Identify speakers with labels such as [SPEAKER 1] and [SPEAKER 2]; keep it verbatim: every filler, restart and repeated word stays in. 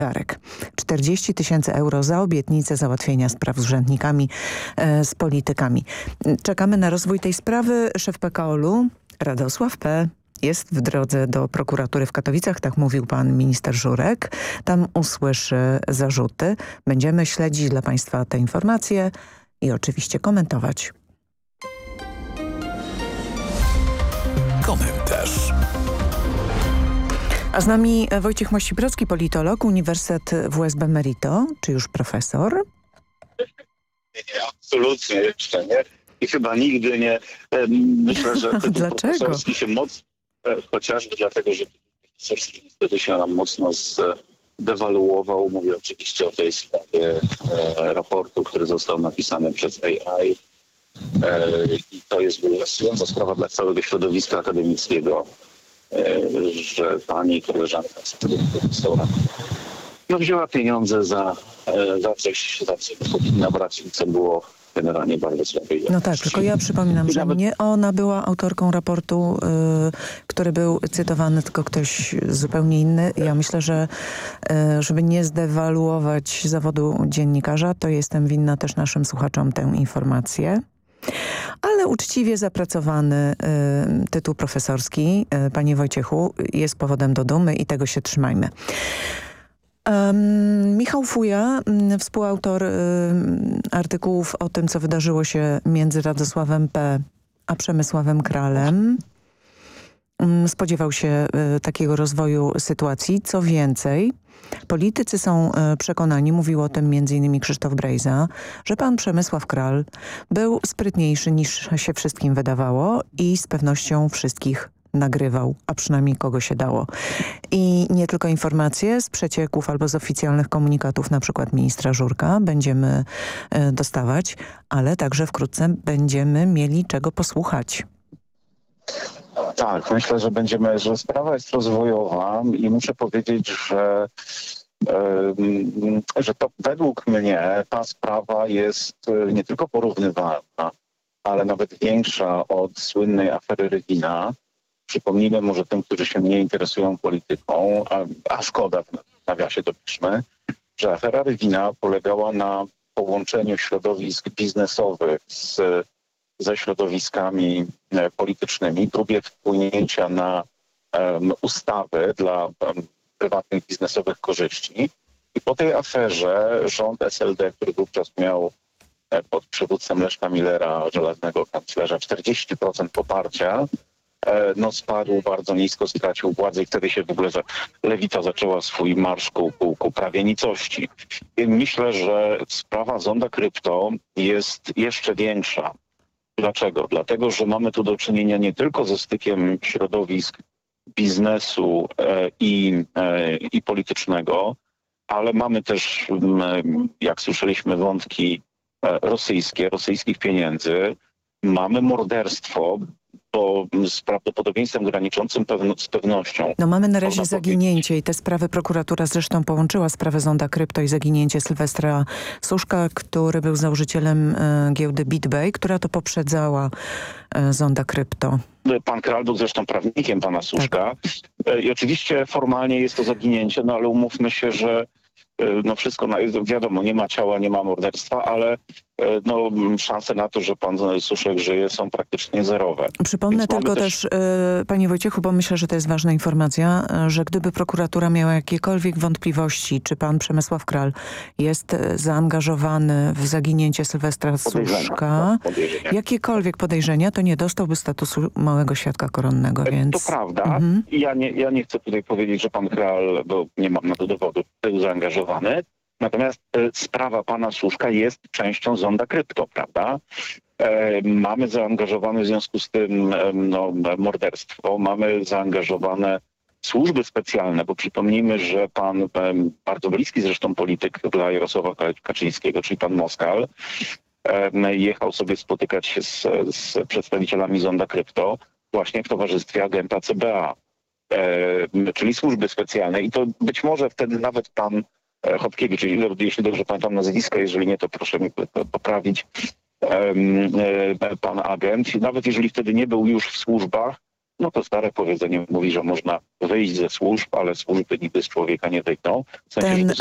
[SPEAKER 1] Darek. czterdzieści tysięcy euro za obietnicę załatwienia spraw z urzędnikami, e, z politykami. Czekamy na rozwój tej sprawy. Szef P K O L-u, Radosław P. jest w drodze do prokuratury w Katowicach, tak mówił pan minister Żurek. Tam usłyszy zarzuty. Będziemy śledzić dla państwa te informacje i oczywiście komentować.
[SPEAKER 2] Komentarz.
[SPEAKER 1] A z nami Wojciech Mościbrocki, politolog, Uniwersytet W S B Merito, czy już profesor?
[SPEAKER 3] Nie, absolutnie jeszcze nie. I chyba nigdy nie. Myślę, że tytuł
[SPEAKER 1] Dlaczego?
[SPEAKER 3] profesorski się mocno, chociażby dlatego, że tytuł profesorski niestety się nam mocno zdewaluował. Mówię oczywiście o tej sprawie e, raportu, który został napisany przez A I. E, I to jest bulwersująca sprawa dla całego środowiska akademickiego, e, że pani koleżanka z profesora no, wzięła pieniądze za, e, za coś, za co powinna brać, co było generalnie bardzo słabej.
[SPEAKER 1] No tak, tylko ja przypominam, że
[SPEAKER 3] nawet...
[SPEAKER 1] nie ona była autorką raportu, yy, który był cytowany, tylko ktoś zupełnie inny. Ja myślę, że yy, żeby nie zdewaluować zawodu dziennikarza, to jestem winna też naszym słuchaczom tę informację. Ale uczciwie zapracowany y, tytuł profesorski, y, panie Wojciechu, jest powodem do dumy i tego się trzymajmy. Um, Michał Fuja, um, współautor um, artykułów o tym, co wydarzyło się między Radosławem P. a Przemysławem Kralem, um, spodziewał się um, takiego rozwoju sytuacji. Co więcej, politycy są um, przekonani, mówił o tym między innymi Krzysztof Brejza, że pan Przemysław Kral był sprytniejszy niż się wszystkim wydawało i z pewnością wszystkich nagrywał, a przynajmniej kogo się dało. I nie tylko informacje z przecieków albo z oficjalnych komunikatów, na przykład ministra Żurka, będziemy y, dostawać, ale także wkrótce będziemy mieli czego posłuchać.
[SPEAKER 3] Tak, myślę, że będziemy, że sprawa jest rozwojowa i muszę powiedzieć, że y, że to według mnie ta sprawa jest nie tylko porównywalna, ale nawet większa od słynnej afery Rywina. Przypomnijmy może tym, którzy się nie interesują polityką, a, a szkoda, w nawiasie dopiszmy, że afera Rywina polegała na połączeniu środowisk biznesowych z, ze środowiskami e, politycznymi, próbie wpłynięcia na um, ustawy dla um, prywatnych biznesowych korzyści. I po tej aferze rząd S L D, który wówczas miał e, pod przywódcą Leszka Millera, żelaznego kanclerza, czterdzieści procent poparcia, no spadł bardzo nisko, stracił władzę i wtedy się w ogóle lewica zaczęła swój marsz ku, ku, ku prawie nicości. I myślę, że sprawa Zonda Krypto jest jeszcze większa. Dlaczego? Dlatego, że mamy tu do czynienia nie tylko ze stykiem środowisk biznesu e, i, e, i politycznego, ale mamy też, jak słyszeliśmy, wątki rosyjskie, rosyjskich pieniędzy. Mamy morderstwo, to z prawdopodobieństwem graniczącym pewno, z pewnością.
[SPEAKER 1] No mamy na razie zaginięcie i te sprawy prokuratura zresztą połączyła sprawę Zonda Krypto i zaginięcie Sylwestra Suszka, który był założycielem e, giełdy BitBay, która to poprzedzała e, Zonda Krypto.
[SPEAKER 3] Pan Kral był zresztą prawnikiem pana Suszka. Tak. I oczywiście formalnie jest to zaginięcie, no ale umówmy się, że no wszystko, wiadomo, nie ma ciała, nie ma morderstwa, ale no, szanse na to, że pan Suszek żyje, są praktycznie zerowe.
[SPEAKER 1] Przypomnę Więc tylko też, też y, panie Wojciechu, bo myślę, że to jest ważna informacja, że gdyby prokuratura miała jakiekolwiek wątpliwości, czy pan Przemysław Kral jest zaangażowany w zaginięcie Sylwestra Suszka, podejrzenia. jakiekolwiek podejrzenia, to nie dostałby statusu małego świadka koronnego, więc...
[SPEAKER 3] To prawda.
[SPEAKER 1] Mhm.
[SPEAKER 3] Ja, nie, ja nie chcę tutaj powiedzieć, że pan Kral, bo nie mam na to dowodu, był zaangażowany. Natomiast e, sprawa pana Suszka jest częścią Zonda Krypto, prawda? E, mamy zaangażowane w związku z tym e, no, morderstwo, mamy zaangażowane służby specjalne, bo przypomnijmy, że pan, e, bardzo bliski zresztą polityk dla Jarosława Kaczyńskiego, czyli pan Moskal, e, jechał sobie spotykać się z, z przedstawicielami Zonda Krypto właśnie w towarzystwie agenta C B A, e, czyli służby specjalne. I to być może wtedy nawet pan Chodkiewicz, jeśli dobrze pamiętam nazwisko, jeżeli nie, to proszę mi poprawić, pan agent. Nawet jeżeli wtedy nie był już w służbach, No to stare powiedzenie mówi, że można wyjść ze służb, ale służby nigdy z człowieka nie wyjdą. W sensie,
[SPEAKER 1] Ten
[SPEAKER 3] że to